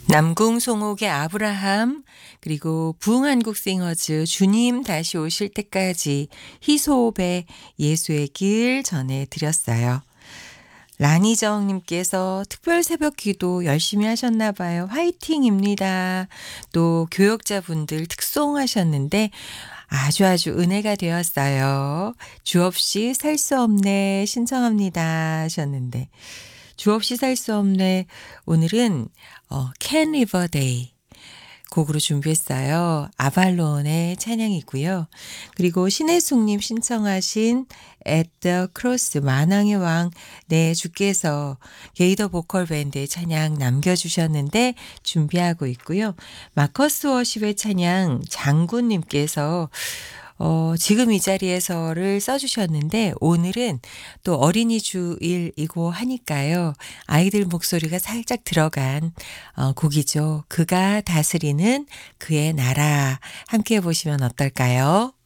남궁송옥의 아브라함, 그리고 부흥한국 싱어즈 주님 다시 오실 때까지, 희소업의 예수의 길 전해드렸어요. 라니정님께서 특별 새벽 기도 열심히 하셨나 봐요. 화이팅입니다. 또 교역자분들 특송하셨는데 아주 은혜가 되었어요. 주 없이 살 수 없네 신청합니다 하셨는데, 주 없이 살 수 없네 오늘은 Can River Day 곡으로 준비했어요. 아발론의 찬양이고요. 그리고 신혜숙님 신청하신 At the Cross 만왕의 왕, 네, 주께서 게이더 보컬 밴드의 찬양 남겨주셨는데 준비하고 있고요. 마커스 워십의 찬양 장군님께서 지금 이 자리에서를 써주셨는데, 오늘은 또 어린이 주일이고 하니까요. 아이들 목소리가 살짝 들어간 곡이죠. 그가 다스리는 그의 나라, 함께 해보시면 어떨까요?